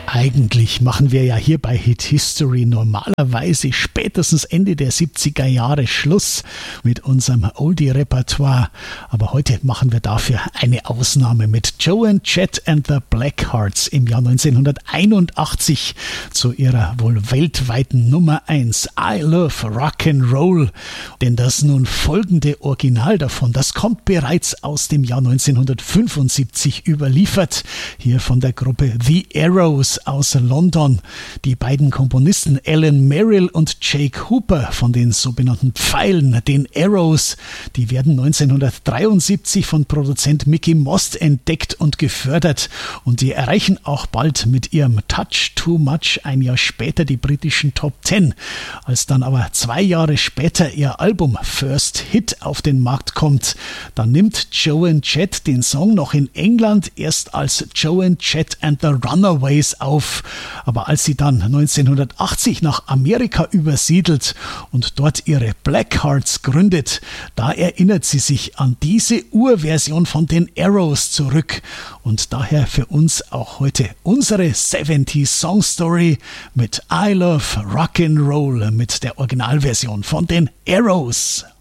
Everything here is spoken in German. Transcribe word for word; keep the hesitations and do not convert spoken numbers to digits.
Eigentlich machen wir ja hier bei Hit History normalerweise spätestens Ende der siebziger Jahre Schluss mit unserem Oldie-Repertoire. Aber heute machen wir dafür eine Ausnahme mit Joe and Chet and the Blackhearts im Jahr neunzehnhunderteinundachtzig zu ihrer wohl weltweiten Nummer eins I Love Rock'n'Roll. Denn das nun folgende Original davon, das kommt bereits aus dem Jahr neunzehnhundertfünfundsiebzig überliefert. Hier von der Gruppe The Arrows aus London. Die beiden Komponisten Alan Merrill und Jake Hooper von den sogenannten Pfeilen, den Arrows, die werden neunzehnhundertdreiundsiebzig von Produzent Mickey Most entdeckt und gefördert und die erreichen auch bald mit ihrem Touch Too Much ein Jahr später die britischen Top Ten. Als dann aber zwei Jahre später ihr Album First Hit auf den Markt kommt, dann nimmt Joe and Chet den Song noch in England erst als Joe and Chet and the Runaways auf. Aber als sie dann neunzehnhundertachtzig nach Amerika übersiedelt und dort ihre Blackhearts gründet, da erinnert sie sich an diese Urversion von den Arrows zurück. Und daher für uns auch heute unsere siebziger Song Story mit I Love Rock'n'Roll mit der Originalversion von den Arrows.